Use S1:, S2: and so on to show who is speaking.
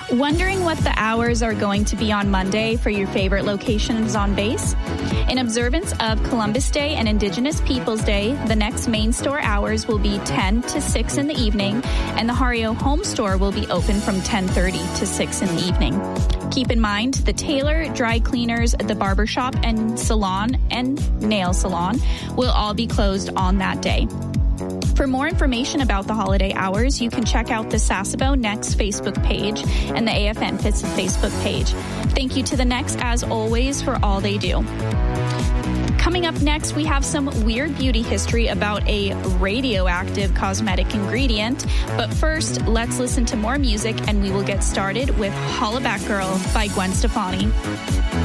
S1: Wondering what the hours are going to be on Monday for your favorite locations on base? In observance of Columbus Day and Indigenous Peoples Day, the next main store hours will be 10 to 6 in the evening, and the Hario home store will be open from 10:30 to 6 in the evening. Keep in mind, the tailor, dry cleaners, the barbershop and salon and nail salon will all be closed on that day. For more information about the holiday hours, you can check out the Sasebo Next Facebook page and the AFN Fits Facebook page. Thank you to the Next, as always, for all they do. Coming up next, we have some weird beauty history about a radioactive cosmetic ingredient. But first, let's listen to more music, and we will get started with Holla Back Girl by Gwen Stefani.